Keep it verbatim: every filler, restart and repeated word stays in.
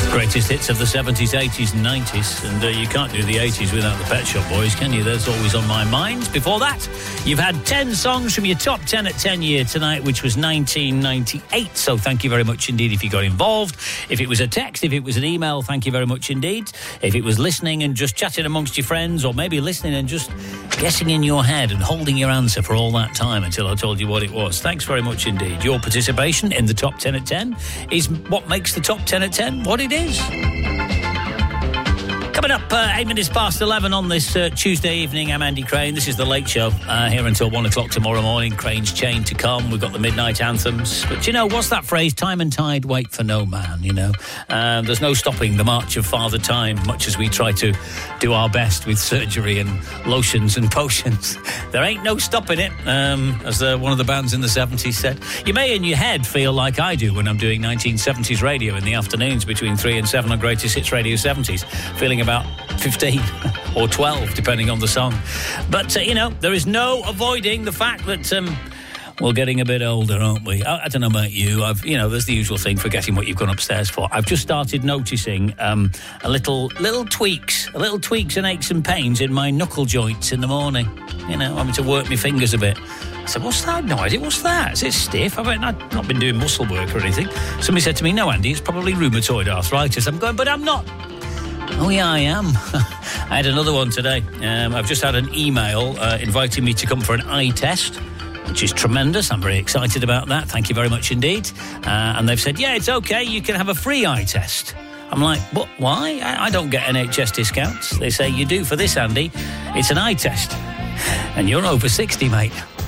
Greatest hits of the seventies, eighties and nineties. And uh, you can't do the eighties without the Pet Shop Boys, can you? That's always on my mind. Before that, you've had ten songs from your top ten at ten year tonight, which was nineteen ninety-eight. So thank you very much indeed if you got involved. If it was a text, if it was an email, thank you very much indeed. If it was listening and just chatting amongst your friends, or maybe listening and just guessing in your head and holding your answer for all that time until I told you what it was. Thanks very much indeed. Your participation in the top ten at ten is what makes the top ten at ten what it is. Coming up, uh, eight minutes past eleven on this uh, Tuesday evening, I'm Andy Crane. This is The Late Show, uh, here until one o'clock tomorrow morning. Crane's Chain to come. We've got the midnight anthems. But, you know, what's that phrase? Time and tide wait for no man, you know. Uh, there's no stopping the march of Father Time, much as we try to do our best with surgery and lotions and potions. There ain't no stopping it, um, as uh, one of the bands in the seventies said. You may in your head feel like I do when I'm doing nineteen seventies radio in the afternoons between three and seven on Greatest Hits Radio seventies, feeling about fifteen or twelve, depending on the song. But, uh, you know, there is no avoiding the fact that um, we're getting a bit older, aren't we? I, I don't know about you. I've, you know, there's the usual thing, forgetting what you've gone upstairs for. I've just started noticing um, a little little tweaks, a little tweaks and aches and pains in my knuckle joints in the morning. You know, having to work my fingers a bit. I said, what's that? No idea. What's that? Is it stiff? I've not, not been doing muscle work or anything. Somebody said to me, no, Andy, it's probably rheumatoid arthritis. I'm going, but I'm not. Oh, yeah, I am. I had another one today. Um, I've just had an email uh, inviting me to come for an eye test, which is tremendous. I'm very excited about that. Thank you very much indeed. Uh, and they've said, yeah, it's okay. You can have a free eye test. I'm like, what? Why? I, I don't get N H S discounts. They say, you do for this, Andy. It's an eye test. And you're over sixty, mate.